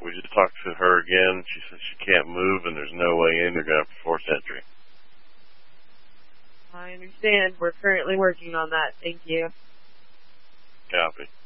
We just talked to her again. She says she can't move and there's no way in. They're going to have to force entry. I understand. We're currently working on that. Thank you. Copy.